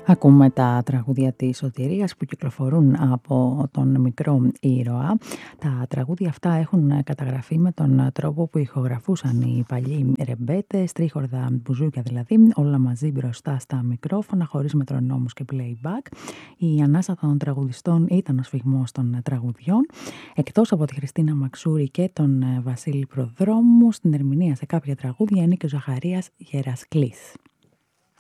Ακούμε τα τραγούδια της Σωτηρίας που κυκλοφορούν από τον Μικρό Ήρωα. Τα τραγούδια αυτά έχουν καταγραφεί με τον τρόπο που ηχογραφούσαν οι παλιοί ρεμπέτες, τρίχορδα μπουζούκια δηλαδή, όλα μαζί μπροστά στα μικρόφωνα, χωρίς μετρονόμους και playback. Η ανάσα των τραγουδιστών ήταν ο σφιγμός των τραγουδιών. Εκτός από τη Χριστίνα Μαξούρη και τον Βασίλη Προδρόμου, στην ερμηνεία σε κάποια τραγούδια είναι και ο Ζαχαρίας Γερασκλής.